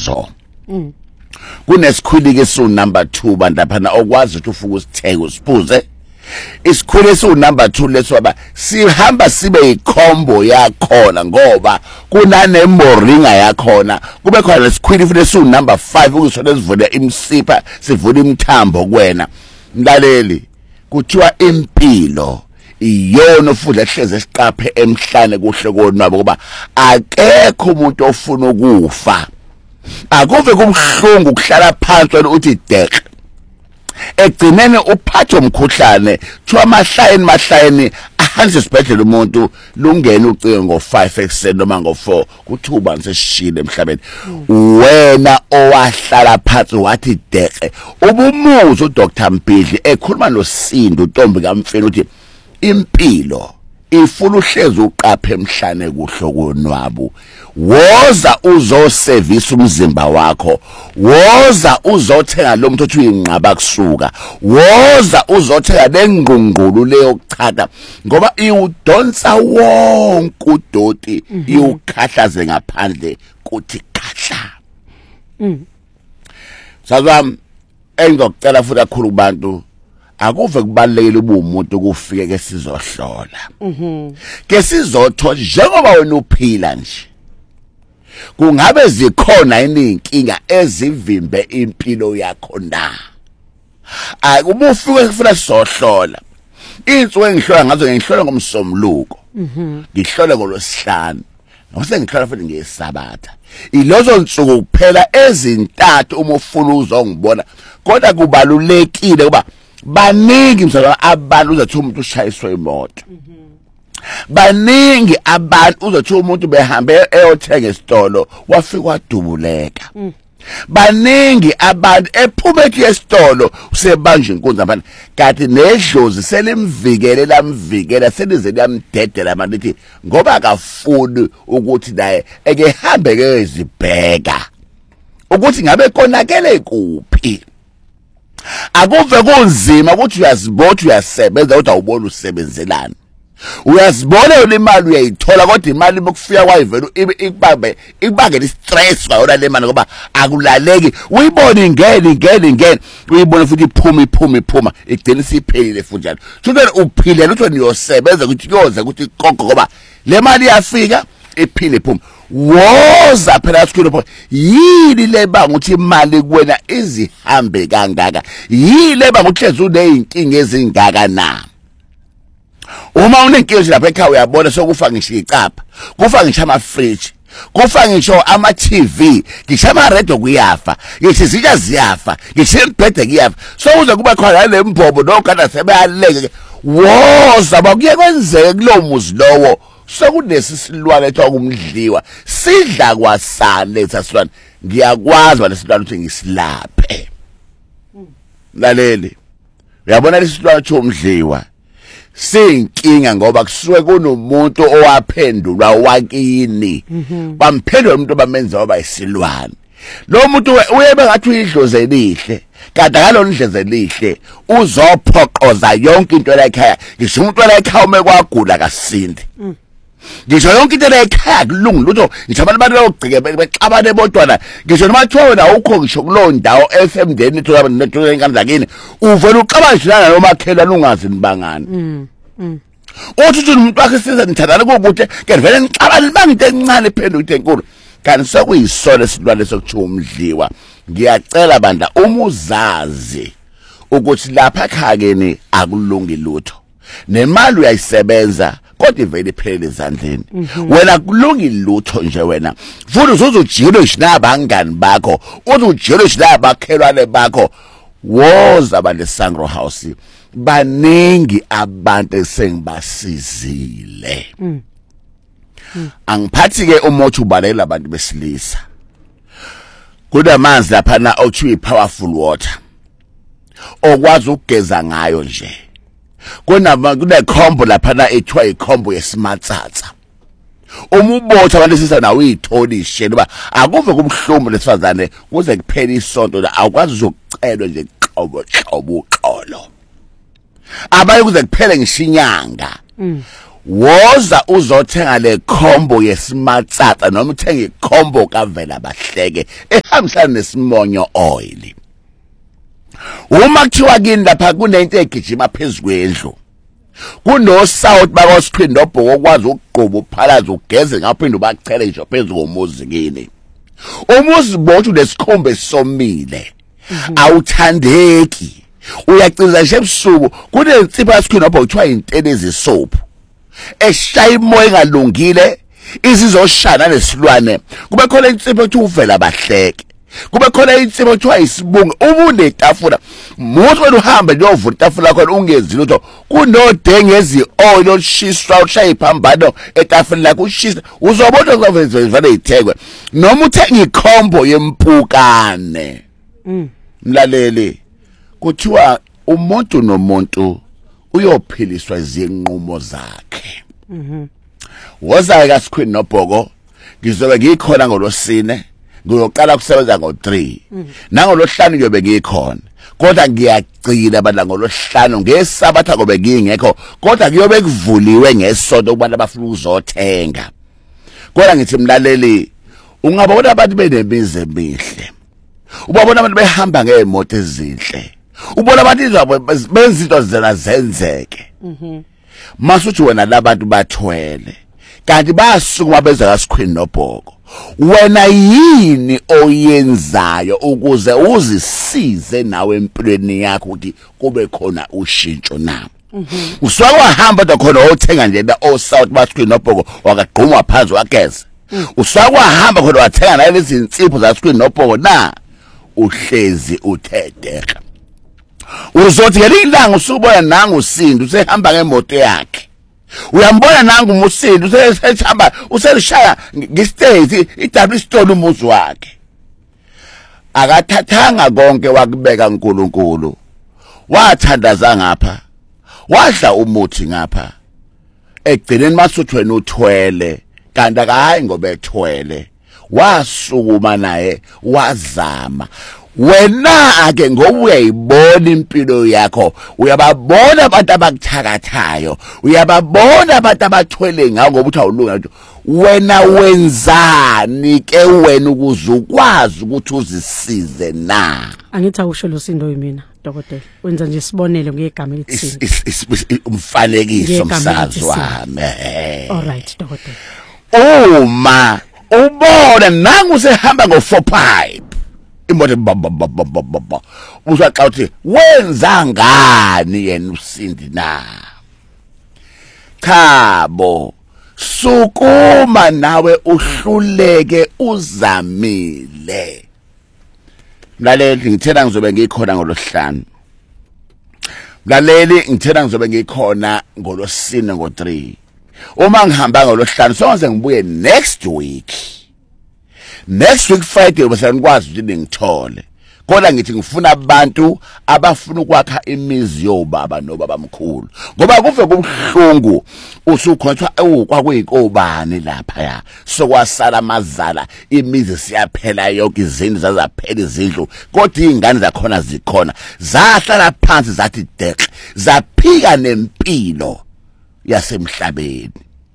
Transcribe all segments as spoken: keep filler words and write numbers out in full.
nazo mm. Kunesikhwili ke su number two bandaphana okwazi ukuthi ufuka usitheke usiphuze isikhwili su number two leso aba sihamba sibe ikhombo yakhona ngoba kunane moringa yakhona kube khona lesikhwili futhi su number five ukusona sivule imsipha sivule imthambo kwena mlaleli kuthiwa impilo iyona ofudla ehleze esiqaphe emhlane kuhle konwabo kuba akekho umuntu ofuna ukufa akuve kubhlungu ukuhlala phansi wena uthi dek egcinene uphatho umkhuhlane thiwa amahlayeni mahlayeni ahanjwe esibhedlela umuntu lungena ucingo ngo five ekseni noma ngo four kuthuba niseshishile emhlabeni wena owahlala phansi wathi dek ubumuzo uDr Mpidli ekhuluma noSindo uNtombi kaMfene uthi impilo ifuna uhlezi uqaphe emhlane kuhlokonwabo woza uzoservice umzimba wakho woza uzothenga lo muntu othi uyinqaba kusuka woza uzothenga lengqungqulu leyo kuchata ngoba iwudonsa wonke udoti iwukhahlaze ngaphandle kuthi khahla mm sazam engizocela futhi kakhulu kubantu akuve kubalekile ube umuntu kufike ke sizohlola mhm ke sizotho njengoba wena uphila nje kungabe zikhona ininkinga ezivimbe impilo yakho na akubufike kufuna sizohlola insuku engihlola ngazo ngihlola ngomsomluko mhm ngihlole ngolosihlanu ngose ngihlola futhi ngesabatha ilozo nsuku kuphela ezintathu uma ufuna uzongibona kodwa kubalulekile kuba baningi msana abantu uzathi umuntu ushayiswe imoto baningi abantu uzathi umuntu behambe eyothenga esitolo wafika wadubuleka baningi abantu ephumethi esitolo usebanje inkunzi abantu kanti nedlozi selimvikele lamvikela selize lamdedela manje lithi ngoba akafuni ukuthi naye eke hambe ke ezibheka ukuthi ngabe konakele kuphi akuve kunzima ukuthi uyazibotha uyasebenza kodwa ubona usebenzelana uyazibona yona imali uyayithola kodwa imali bokufika kwayivela ikubambe ikubangela istress wayona le mali ngoba akulaleki uyibona ingene ingene ingene uyibona futhi iphuma iphuma iphuma igcina siphelile futhi njalo futhi uphilela ukuthi niyosebenza ukuthi kuyoze ukuthi konke ngoba le mali iyafika iphile iphuma woza phela sikhulu pho yini lebanga ukuthi imali kuwena izihambe kangaka yini lebanga ukuthi uneyinkinga ezingaka na uma unenkinga lapha ekhaya uyabona sokufa ngisho icapha kufa ngisho ama fridge kufa ngisho ama T V ngisho ama radio kuyafa ngisho zitsha ziyafa ngisho imbhede kuyafa so uze kuba khona le mbhobo nokanda sebeyaleke woza bakuye kwenzeke kulo muzi lowo sokunesi silwane ethiwa kumdliwa sidla kwasana letha silwane ngiyakwazi lesilwane ukuthi ngisilaphe laleli uyabona lesilwane chomdliwa sinkinga ngoba kusuke kunomuntu owaphendulwa wakini bamphendula umuntu bamenza waba isilwane lo muntu uyebe ngathi uyidloze elihle kanti ngalona indleze elihle uzophoqoza yonke into la ekhaya ngisho umuntu la ekhaya uma kwagula kasindi ngisho yonke into la ekhaya kulungu lutho ngisho abantu bayogcike bexabane bodwana ngisho noma thiwa wena ukho ngisho kulo ndawo F M deni thola nethola inkani zakini uvela uqabashilana nomakhelwa lungazi nibangani mm mm uthi uthi umuntu wakhe siza nithandana kubuhle ke vele nixabana banginte encane phendula into enkulu kanti sokuyisona silwane sokuthiwa umdliwa ngiyacela bandla uma uzazi ukuthi lapha ekhakeni akulungi lutho nemali uyayisebenza kodwa ivele iphele ezandleni wena kulungi lutho nje wena futhi uzojiyela shinabangani bakho uzojiyela shinabakhelwane bakho woza bale Sangro House baningi abantu esengibasizile angiphathi ke umothi ubalela abantu besilisa kunamanzi lapha na okuthiwa powerful water okwazi ukugeza ngayo nje kunama kunekhombo lapha na ethiwa ikhombo yesimatsatsa umubotha abantu sisa nawo uyithola ishene ba akuve kubhlumbu lesifazane kuze kuphela isonto la akwazi uzokucelwa nje qobo qobo uxolo abaye kuze kuphele ngishinyanga woza uzothenga le combo yesimatsatsa noma uthenga icombo kavela bahleke ehambisana nesimonyo oil. Uma kuthiwa kini lapha kunento egijima phezulu kwendlu, kuno south bakoscreen dobhoko okwazi ukugqoba uphalaza ugeze ngaphinde ubachele nje phezulu komuzi kini. Umuzi bothu lesikhombe somile awuthandeki, uyaciza nje ebusuku kunensipho yascreen dobhoko kuthiwa intenezi soap eshaya imoya engalungile izizoshana nesilwane. Kube khona insipho ethi uvela bahleke, kube khona insipho kuthiwa isibungu. Ubune tafula muthi wena uhambe uyovula itafula khona ungezi lutho kunodengezi oil olishiswa ushaya iphambano etafuleni lakho ushisa uzobona kuvele ithekwe noma uthenga icombo yempukane. Mlaleli, kuthiwa umuntu nomuntu uyophiliswa izinqumo zakhe. Mhm. Woza ka Squid noBhoko ngizobe ngikhona ngolosine, ngiyoqala kusebenza ngo three. Nangolohlanu ngiyobe ngikhona. Kodwa ngiyagcina bala ngolohlanu ngesabatha kobe ngingekho, kodwa kuyobe kuvuliwe ngesonto kubantu abafuna ukuzothenga. Kodwa ngithi mlaleli, ungabona abantu benemizi emihle, ubabona abantu behamba ngeemoto ezinhle, ubona abantu izabo benza izinto zena zenzeke. Mhm. Masuthi wena labantu bathwele kanti basukuma beza ka Squid noBhoko, wena yini oyenzayo ukuze uzisize nawe empilweni yakho ukuthi kube khona ushintsho na? Mhm. Uswakwa hamba khona othenga nje la o South ba Squid noBhoko wakagqumwa phansi wageza. Uswakwa hamba khona wathenga nalezi insipho za Squid noBhoko na uhlezi uthedeka. Uzothi ngelilanga usubona nanga usindu usehamba ngemoto yakhe, uyambona nanga umusindu usehamba uselishaya ngestage idouble stone umuzi wakhe. Akathathanga konke wakubeka uNkulunkulu, wathandaza ngapha, wadla umuthi ngapha, egcineni masuthi wena uthwele kanti akayi ngoba ethwele, wasukuma naye wazama. Wena ake ngoba uyayibona impilo yakho, uyababona abantu abakuthakathayo, uyababona abantu abathwele ngawo ngoba uthi awulunga. Wena wenzani ke wena ukuze ukwazi ukuthi uzisize na? Angithi akusho lo Sindo yimina dokotela, wenza nje sibonele ngegama elithini umfanekiso umsazi wami. All right dokotela. Uma ubona nangu usehamba ngo four pipe imoto bababababa uzaxa uthi wenza ngani yena uSindi na? Khabo sukuma nawe uhluleke uzamile. Mlaleli ngithela ngizobe ngikhona ngolohlanu. Mlaleli ngithela ngizobe ngikhona ngolosine ngo three. Uma ngihamba ngolohlanu sonke ngibuye next week. Next week Friday bese ngikwazi ukuthi ngithole. Kodwa ngithi ngifuna abantu abafuna ukwakha imizi yobaba nobaba mkhulu. Ngoba kuve kubhlungu usukhonthwa kwakuyikobani lapha ya. Sokwasala amazala imizi siyaphela yonke izindlu zazaphela izindlu. Kodwa izingane zakhona zikhona. Zahlala phansi zathi dek. Zaphika nempilo yasemhlabeni.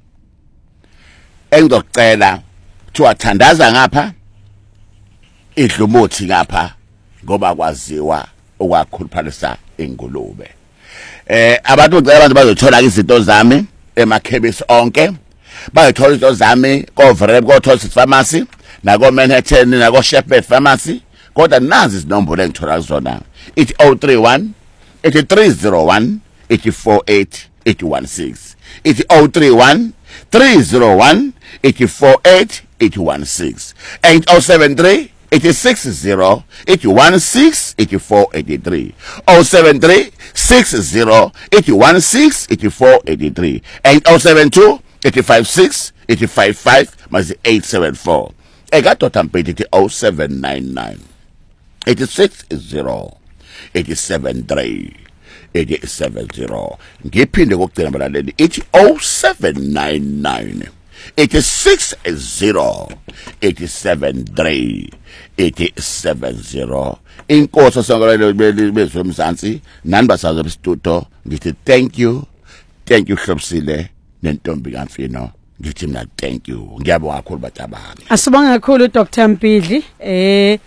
Engizocela thiwathandaza ngapha idlumuthi ngapha ngoba kwaziwa okwakhuluphalisa ingulube. Eh abantu ngicela abantu bazothola izinto zami emakhebisi onke, bazothola izinto zami ko Vreb ko Tosis Pharmacy na ko Manhattan na ko Shepherd Pharmacy. Kodwa nazi izinombolo engithola kuzona, ithi oh three one eight three zero one eight four eight eight one six, ithi oh three one three zero one eight four eight eight one six, and oh seven three eight six zero eight one six eight four eight three, oh seven three six zero eight one six eight four eight three, and oh seven two eight five six eight five five eight seven four. Egadota mpeti oh seven nine nine eight six zero eight seven three eight seven zero. Ngiphinde kokugcina balaleli ithi oh seven nine nine eight six zero eight seven three eight seven zero. Inkosi sonke bezomzansi nani basazi bestudio ngithi thank you, thank you Hlobisile, nentombi kaMfino ngithi mina thank you ngiyabonga kakhulu batabami Asibonga kakhulu Doctor Mpidli eh